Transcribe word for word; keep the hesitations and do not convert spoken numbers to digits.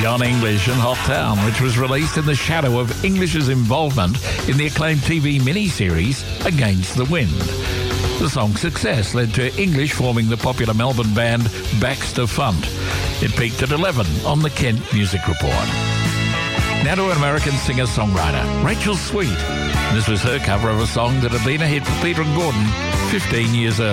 John English and Hot Town, which was released in the shadow of English's involvement in the acclaimed T V miniseries Against the Wind. The song's success led to English forming the popular Melbourne band Baxter Funt. It peaked at eleven on the Kent Music Report. Now to an American singer-songwriter, Rachel Sweet. This was her cover of a song that had been a hit for Peter and Gordon fifteen years earlier.